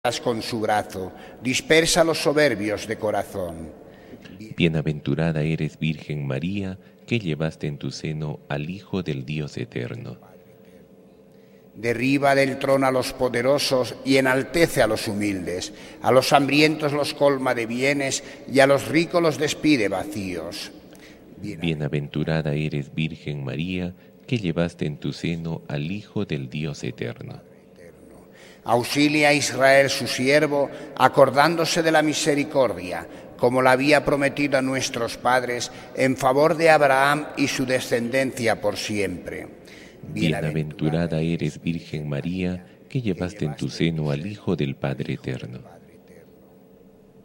con su brazo, dispersa a los soberbios de corazón. Bienaventurada eres, Virgen María, que llevaste en tu seno al Hijo del Dios eterno. Derriba del trono a los poderosos y enaltece a los humildes. A los hambrientos los colma de bienes y a los ricos los despide vacíos. Bienaventurada eres, Virgen María, que llevaste en tu seno al Hijo del Dios eterno. Auxilia a Israel su siervo, acordándose de la misericordia, como la había prometido a nuestros padres, en favor de Abraham y su descendencia por siempre. Bienaventurada eres, Virgen María, que llevaste en tu seno al Hijo del Padre eterno.